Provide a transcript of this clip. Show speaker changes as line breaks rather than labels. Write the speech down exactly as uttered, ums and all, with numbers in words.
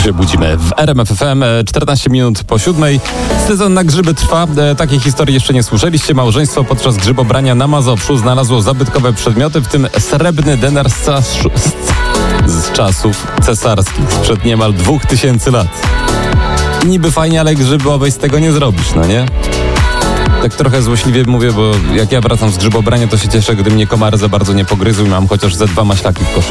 się budzimy w R M F F M, czternaście minut po siódmej. Sezon na grzyby trwa. Takiej historii jeszcze nie słyszeliście. Małżeństwo podczas grzybobrania na Mazowszu znalazło zabytkowe przedmioty, w tym srebrny denar z, czas, z, z czasów cesarskich, sprzed niemal dwóch tysięcy lat. Niby fajnie, ale grzyby obejść z tego nie zrobisz, no nie? Tak trochę złośliwie mówię, bo jak ja wracam z grzybobrania, to się cieszę, gdy mnie komary za bardzo nie pogryzły i mam chociaż ze dwa maślaki w koszu.